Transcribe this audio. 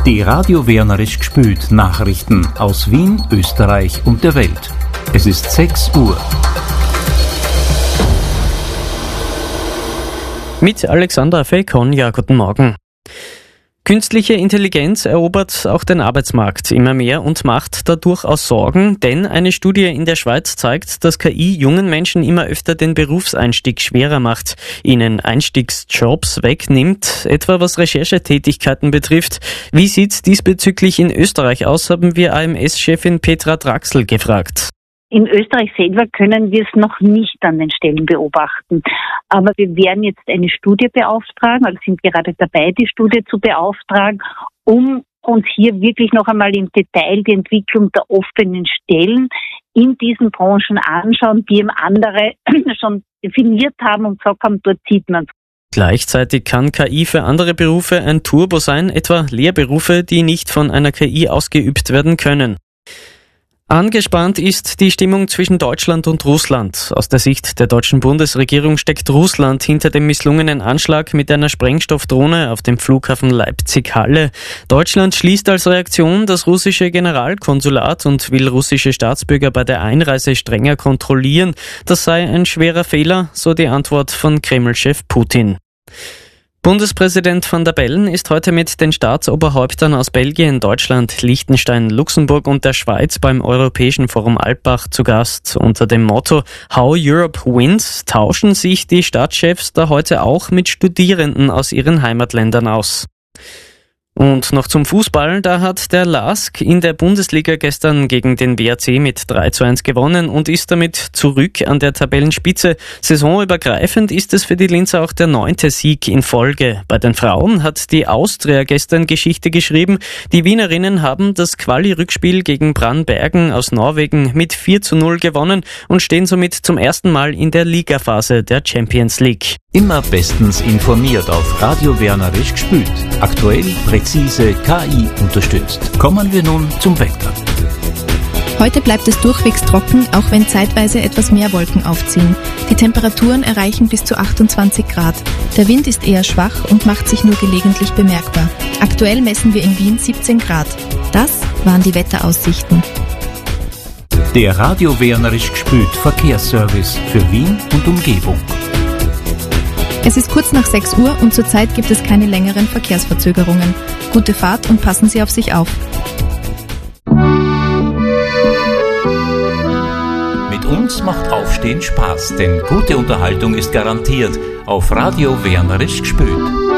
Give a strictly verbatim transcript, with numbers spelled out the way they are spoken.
Die Radio Wienerisch gspült Nachrichten aus Wien, Österreich und der Welt. Es ist sechs Uhr. Mit Alexander Felkon, ja, guten Morgen. Künstliche Intelligenz erobert auch den Arbeitsmarkt immer mehr und macht da durchaus Sorgen, denn eine Studie in der Schweiz zeigt, dass K I jungen Menschen immer öfter den Berufseinstieg schwerer macht, ihnen Einstiegsjobs wegnimmt, etwa was Recherchetätigkeiten betrifft. Wie sieht's diesbezüglich in Österreich aus, haben wir A M S-Chefin Petra Draxl gefragt. In Österreich selber können wir es noch nicht an den Stellen beobachten. Aber wir werden jetzt eine Studie beauftragen, also sind gerade dabei, die Studie zu beauftragen, um uns hier wirklich noch einmal im Detail die Entwicklung der offenen Stellen in diesen Branchen anschauen, die eben andere schon definiert haben und gesagt haben, dort sieht man es. Gleichzeitig kann K I für andere Berufe ein Turbo sein, etwa Lehrberufe, die nicht von einer K I ausgeübt werden können. Angespannt ist die Stimmung zwischen Deutschland und Russland. Aus der Sicht der deutschen Bundesregierung steckt Russland hinter dem misslungenen Anschlag mit einer Sprengstoffdrohne auf dem Flughafen Leipzig-Halle. Deutschland schließt als Reaktion das russische Generalkonsulat und will russische Staatsbürger bei der Einreise strenger kontrollieren. Das sei ein schwerer Fehler, so die Antwort von Kreml-Chef Putin. Bundespräsident van der Bellen ist heute mit den Staatsoberhäuptern aus Belgien, Deutschland, Liechtenstein, Luxemburg und der Schweiz beim Europäischen Forum Alpbach zu Gast. Unter dem Motto How Europe Wins tauschen sich die Stadtchefs da heute auch mit Studierenden aus ihren Heimatländern aus. Und noch zum Fußball, da hat der LASK in der Bundesliga gestern gegen den W A C mit drei zu eins gewonnen und ist damit zurück an der Tabellenspitze. Saisonübergreifend ist es für die Linzer auch der neunte Sieg in Folge. Bei den Frauen hat die Austria gestern Geschichte geschrieben. Die Wienerinnen haben das Quali-Rückspiel gegen Brannbergen aus Norwegen mit vier zu null gewonnen und stehen somit zum ersten Mal in der Ligaphase der Champions League. Immer bestens informiert auf Radio Wienerisch gspült. Aktuell, präzise, K I unterstützt. Kommen wir nun zum Wetter. Heute bleibt es durchwegs trocken, auch wenn zeitweise etwas mehr Wolken aufziehen. Die Temperaturen erreichen bis zu achtundzwanzig Grad. Der Wind ist eher schwach und macht sich nur gelegentlich bemerkbar. Aktuell messen wir in Wien siebzehn Grad. Das waren die Wetteraussichten. Der Radio Wienerisch gspült Verkehrsservice für Wien und Umgebung. Es ist kurz nach sechs Uhr und zurzeit gibt es keine längeren Verkehrsverzögerungen. Gute Fahrt und passen Sie auf sich auf. Mit uns macht Aufstehen Spaß, denn gute Unterhaltung ist garantiert auf Radio Wienerisch gspült.